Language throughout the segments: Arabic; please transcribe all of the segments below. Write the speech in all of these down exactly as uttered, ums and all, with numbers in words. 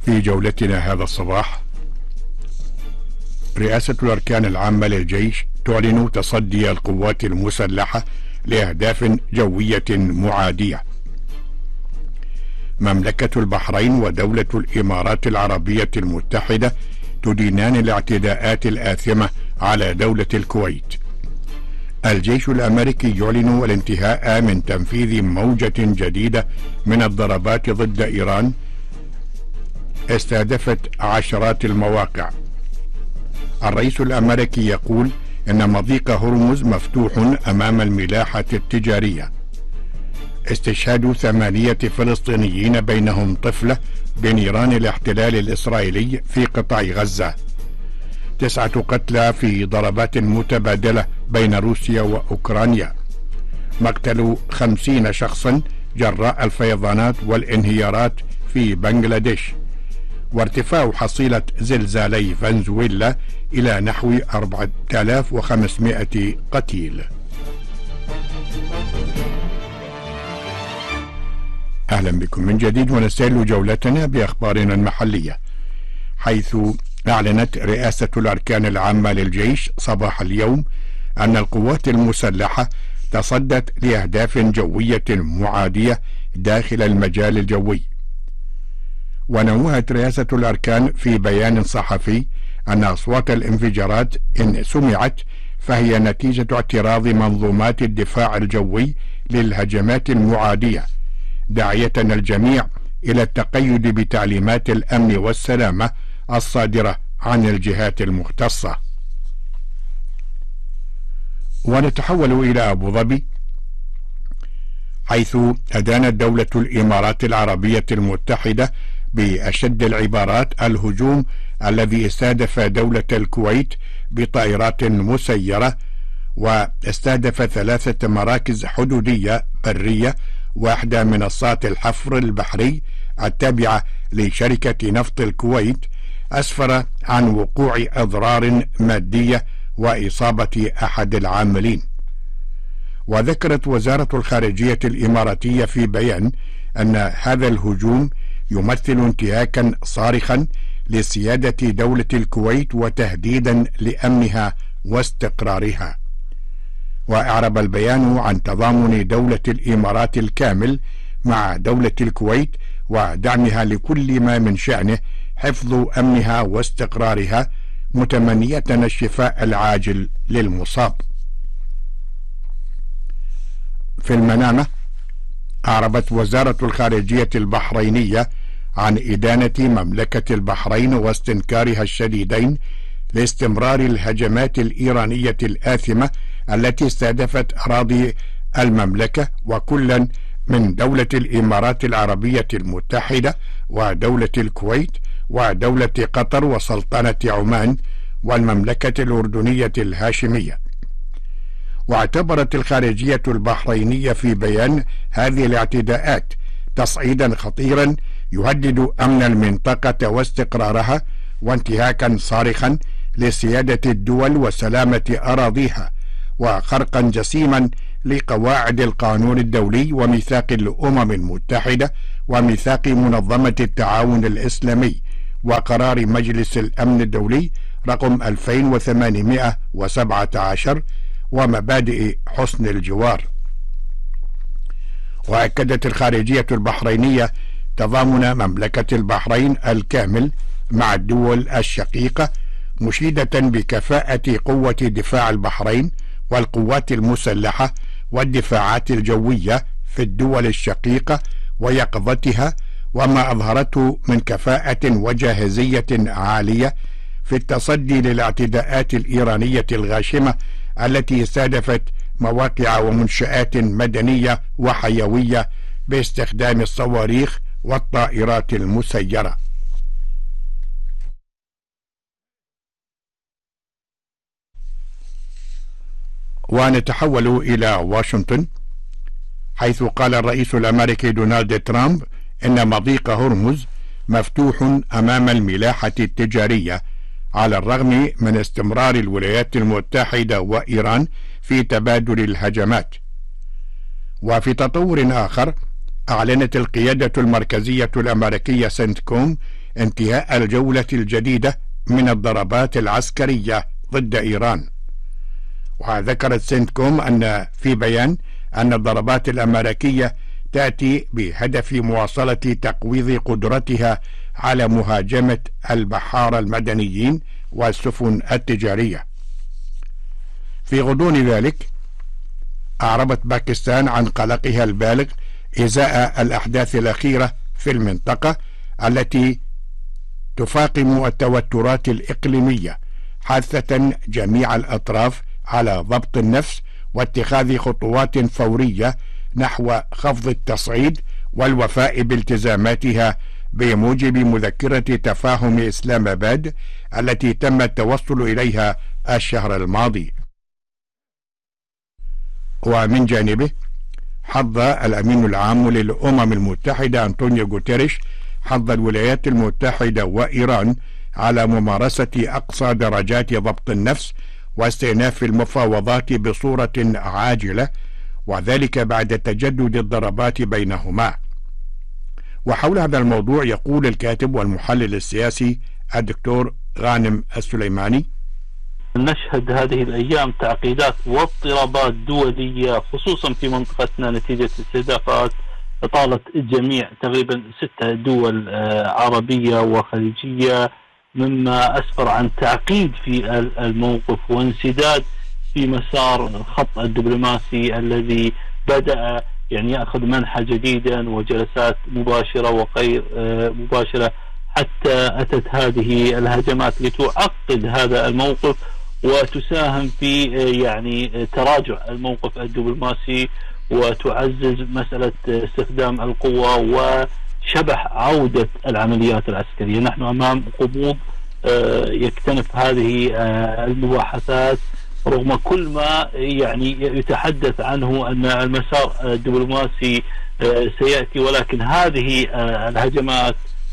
في جولتنا هذا الصباح، رئاسة الأركان العامة للجيش تعلن تصدي القوات المسلحة لأهداف جوية معادية. مملكة البحرين ودولة الإمارات العربية المتحدة تدينان الاعتداءات الآثمة على دولة الكويت. الجيش الأمريكي يعلن الانتهاء من تنفيذ موجة جديدة من الضربات ضد إيران استهدفت عشرات المواقع. الرئيس الأمريكي يقول إن مضيق هرمز مفتوح أمام الملاحة التجارية. استشهاد ثمانية فلسطينيين بينهم طفلة بنيران الاحتلال الإسرائيلي في قطاع غزة. تسعة قتلى في ضربات متبادلة بين روسيا وأوكرانيا. مقتل خمسين شخصا جراء الفيضانات والانهيارات في بنغلاديش. وارتفاع حصيلة زلزالي فنزويلا إلى نحو أربعة آلاف وخمسمائة قتيل. أهلا بكم من جديد، ونستهل جولتنا بأخبارنا المحلية، حيث أعلنت رئاسة الأركان العامة للجيش صباح اليوم أن القوات المسلحة تصدت لأهداف جوية معادية داخل المجال الجوي. ونوهت رئاسة الأركان في بيان صحفي أن أصوات الانفجارات إن سمعت فهي نتيجة اعتراض منظومات الدفاع الجوي للهجمات المعادية، داعية الجميع إلى التقيد بتعليمات الأمن والسلامة الصادرة عن الجهات المختصة. ونتحول إلى أبو ظبي، حيث أدانت دولة الإمارات العربية المتحدة بأشد العبارات الهجوم الذي استهدف دولة الكويت بطائرات مسيرة، واستهدف ثلاثة مراكز حدودية برية، واحدة منصات الحفر البحري التابعة لشركة نفط الكويت، أسفر عن وقوع أضرار مادية وإصابة أحد العاملين. وذكرت وزارة الخارجية الإماراتية في بيان أن هذا الهجوم يمثل انتهاكا صارخا لسيادة دولة الكويت وتهديدا لأمنها واستقرارها. وأعرب البيان عن تضامن دولة الإمارات الكامل مع دولة الكويت ودعمها لكل ما من شأنه حفظ أمنها واستقرارها، متمنية الشفاء العاجل للمصاب. في المنامة، أعربت وزارة الخارجية البحرينية عن إدانة مملكة البحرين واستنكارها الشديدين لاستمرار الهجمات الإيرانية الآثمة التي استهدفت أراضي المملكة، وكلا من دولة الإمارات العربية المتحدة ودولة الكويت ودولة قطر وسلطنة عمان والمملكة الأردنية الهاشمية. واعتبرت الخارجية البحرينية في بيان هذه الاعتداءات تصعيدا خطيرا يهدد أمن المنطقة واستقرارها، وانتهاكا صارخا لسيادة الدول وسلامة أراضيها، وخرقا جسيما لقواعد القانون الدولي وميثاق الأمم المتحدة وميثاق منظمة التعاون الإسلامي وقرار مجلس الأمن الدولي رقم ألفين وثمانمائة وسبعة عشر ومبادئ حسن الجوار. وأكدت الخارجية البحرينية تضامن مملكة البحرين الكامل مع الدول الشقيقة، مشيدة بكفاءة قوة دفاع البحرين والقوات المسلحة والدفاعات الجوية في الدول الشقيقة ويقظتها، وما أظهرته من كفاءة وجاهزية عالية في التصدي للاعتداءات الإيرانية الغاشمة التي استهدفت مواقع ومنشآت مدنية وحيوية باستخدام الصواريخ والطائرات المسيرة. ونتحول إلى واشنطن، حيث قال الرئيس الأمريكي دونالد ترامب إن مضيق هرمز مفتوح أمام الملاحة التجارية، على الرغم من استمرار الولايات المتحدة وإيران في تبادل الهجمات. وفي تطور آخر، أعلنت القيادة المركزية الأمريكية سنتكوم انتهاء الجولة الجديدة من الضربات العسكرية ضد إيران. وذكرت سنتكوم أن في بيان أن الضربات الأمريكية تأتي بهدف مواصلة تقويض قدرتها على مهاجمة البحارة المدنيين والسفن التجارية. في غضون ذلك أعربت باكستان عن قلقها البالغ إزاء الأحداث الأخيرة في المنطقة التي تفاقم التوترات الإقليمية، حثة جميع الأطراف على ضبط النفس واتخاذ خطوات فورية نحو خفض التصعيد والوفاء بالتزاماتها بموجب مذكرة تفاهم إسلام آباد التي تم التوصل إليها الشهر الماضي. ومن جانبه حض الأمين العام للأمم المتحدة أنطونيو غوتيريش حض الولايات المتحدة وإيران على ممارسة أقصى درجات ضبط النفس واستئناف المفاوضات بصورة عاجلة، وذلك بعد تجدد الضربات بينهما. وحول هذا الموضوع يقول الكاتب والمحلل السياسي الدكتور غانم السليماني: نشهد هذه الأيام تعقيدات واضطرابات دولية خصوصا في منطقتنا نتيجة استهدافات طالت الجميع تقريبا ستة دول عربية وخليجية، مما أسفر عن تعقيد في الموقف وانسداد في مسار الخط الدبلوماسي الذي بدأ يعني يأخذ منحى جديدا وجلسات مباشرة وغير مباشرة، حتى أتت هذه الهجمات لتعقد هذا الموقف وتساهم في يعني تراجع الموقف الدبلوماسي وتعزز مسألة استخدام القوة وشبح عودة العمليات العسكرية. نحن أمام غموض يكتنف هذه المباحثات رغم كل ما يعني يتحدث عنه أن المسار الدبلوماسي سيأتي، ولكن هذه الهجمات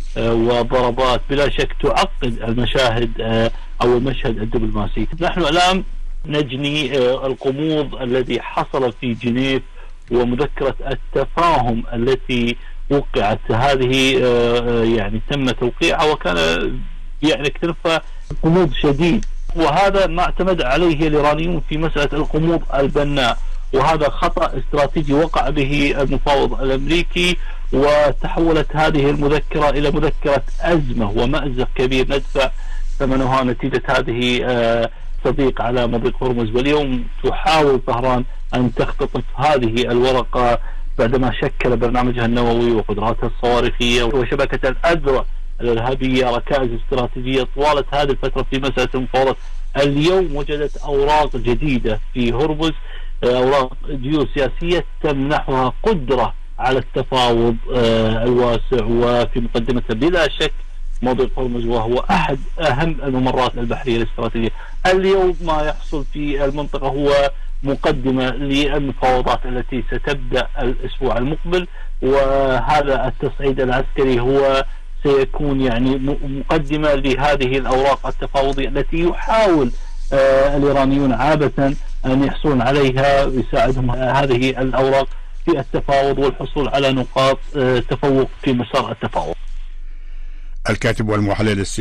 وضربات بلا شك تعقد المشاهد أو المشهد الدبلوماسي. نحن الآن نجني الغموض الذي حصل في جنيف ومذكرة التفاهم التي وقعت، هذه يعني تم توقيعها وكان يعني اكتنفها غموض شديد، وهذا ما اعتمد عليه الإيرانيون في مسألة الغموض البناء، وهذا خطأ استراتيجي وقع به المفاوض الأمريكي، وتحولت هذه المذكرة إلى مذكرة أزمة ومأزق كبير ندفع ثمنها نتيجة هذه تضييق على مضيق هرمز. واليوم تحاول طهران أن تختطف هذه الورقة بعدما شكل برنامجها النووي وقدراتها الصواريخية وشبكة الأذرع الإرهابية ركائز استراتيجية طوال هذه الفترة في مسألة المفاوضات. اليوم وجدت أوراق جديدة في هرمز، أوراق جيوسياسية تمنحها قدرة على التفاوض الواسع، وفي مقدمتها بلا شك مضيق هرمز وهو أحد أهم الممرات البحرية الاستراتيجية. اليوم ما يحصل في المنطقة هو مقدمة للمفاوضات التي ستبدأ الأسبوع المقبل، وهذا التصعيد العسكري هو سيكون يعني مقدمة لهذه الأوراق التفاوضية التي يحاول آه الإيرانيون عابة أن يحصلون عليها، ويساعدهم هذه الأوراق في التفاوض والحصول على نقاط آه تفوق في مسار التفاوض. الكاتب والمحلل السياسي